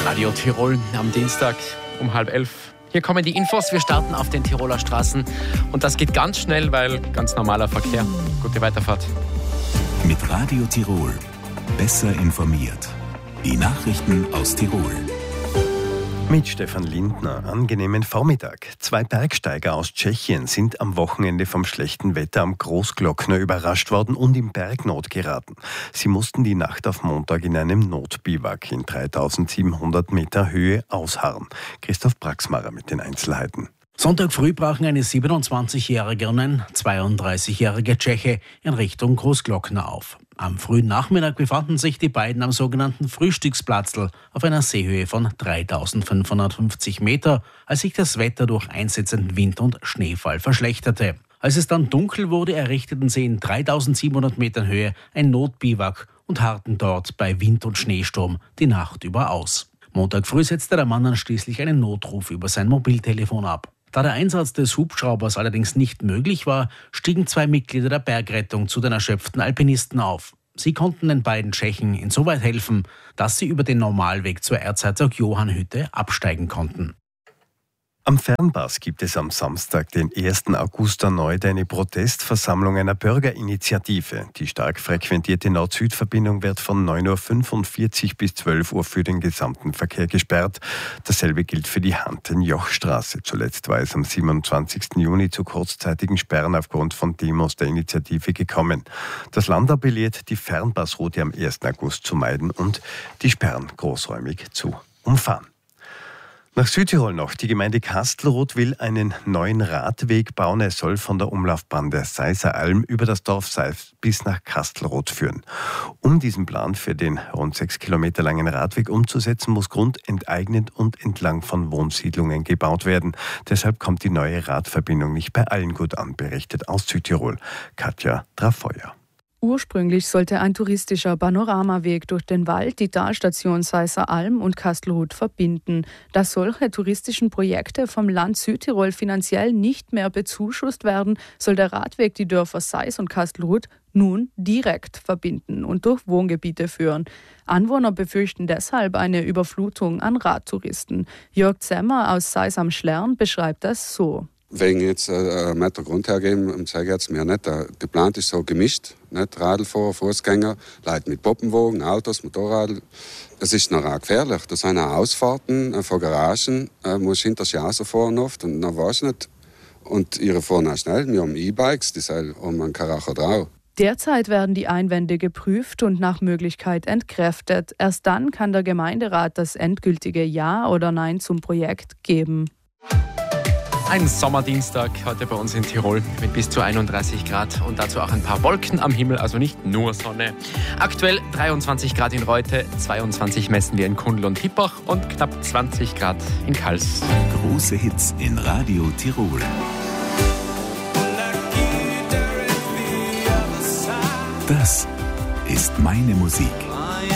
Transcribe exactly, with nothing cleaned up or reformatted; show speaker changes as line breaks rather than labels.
Radio Tirol am Dienstag um halb elf. Hier kommen die Infos. Wir starten auf den Tiroler Straßen. Und das geht ganz schnell, weil ganz normaler Verkehr. Gute Weiterfahrt.
Mit Radio Tirol. Besser informiert. Die Nachrichten aus Tirol.
Mit Stefan Lindner. Angenehmen Vormittag. Zwei Bergsteiger aus Tschechien sind am Wochenende vom schlechten Wetter am Großglockner überrascht worden und in Bergnot geraten. Sie mussten die Nacht auf Montag in einem Notbiwak in dreitausendsiebenhundert Meter Höhe ausharren. Christoph Braxmacher mit den Einzelheiten.
Sonntag früh brachen eine siebenundzwanzigjährige und ein zweiunddreißigjähriger Tscheche in Richtung Großglockner auf. Am frühen Nachmittag befanden sich die beiden am sogenannten Frühstücksplatzl auf einer Seehöhe von dreitausendfünfhundertfünfzig Meter, als sich das Wetter durch einsetzenden Wind und Schneefall verschlechterte. Als es dann dunkel wurde, errichteten sie in dreitausendsiebenhundert Metern Höhe ein Notbiwak und harrten dort bei Wind und Schneesturm die Nacht über aus. Montag früh setzte der Mann dann schließlich einen Notruf über sein Mobiltelefon ab. Da der Einsatz des Hubschraubers allerdings nicht möglich war, stiegen zwei Mitglieder der Bergrettung zu den erschöpften Alpinisten auf. Sie konnten den beiden Tschechen insoweit helfen, dass sie über den Normalweg zur Erzherzog-Johann-Hütte absteigen konnten.
Am Fernpass gibt es am Samstag, den ersten August, erneut eine Protestversammlung einer Bürgerinitiative. Die stark frequentierte Nord-Süd-Verbindung wird von neun Uhr fünfundvierzig bis zwölf Uhr für den gesamten Verkehr gesperrt. Dasselbe gilt für die Hanten-Joch-Straße. Zuletzt war es am siebenundzwanzigsten Juni zu kurzzeitigen Sperren aufgrund von Demos der Initiative gekommen. Das Land appelliert, die Fernpassroute am ersten August zu meiden und die Sperren großräumig zu umfahren. Nach Südtirol noch. Die Gemeinde Kastelruth will einen neuen Radweg bauen. Er soll von der Umlaufbahn der Seiser Alm über das Dorf Seis bis nach Kastelruth führen. Um diesen Plan für den rund sechs Kilometer langen Radweg umzusetzen, muss grundenteignet und entlang von Wohnsiedlungen gebaut werden. Deshalb kommt die neue Radverbindung nicht bei allen gut an, berichtet aus Südtirol Katja Trafeuer.
Ursprünglich sollte ein touristischer Panoramaweg durch den Wald die Talstation Seiser Alm und Kastelruth verbinden. Da solche touristischen Projekte vom Land Südtirol finanziell nicht mehr bezuschusst werden, soll der Radweg die Dörfer Seis und Kastelruth nun direkt verbinden und durch Wohngebiete führen. Anwohner befürchten deshalb eine Überflutung an Radtouristen. Jörg Zemmer aus Seis am Schlern beschreibt das so.
Wegen jetzt äh, einen Meter Grund hergeben, sage ich jetzt mir nicht. Der, der Plan ist so gemischt, nicht Radlfahrer, Fußgänger, Leute mit Poppenwagen, Autos, Motorrad. Es ist noch auch gefährlich. Das sind auch Ausfahrten äh, von Garagen, äh, muss hinter sich rausfahren oft und dann weiß ich nicht. Und ihre fahren auch schnell. Wir haben E-Bikes, die haben einen Karacher drauf.
Derzeit werden die Einwände geprüft und nach Möglichkeit entkräftet. Erst dann kann der Gemeinderat das endgültige Ja oder Nein zum Projekt geben.
Ein Sommerdienstag heute bei uns in Tirol mit bis zu einunddreißig Grad und dazu auch ein paar Wolken am Himmel, also nicht nur Sonne. Aktuell dreiundzwanzig Grad in Reute, zweiundzwanzig messen wir in Kundl und Hippach und knapp zwanzig Grad in Kals.
Große Hits in Radio Tirol. Das ist meine Musik.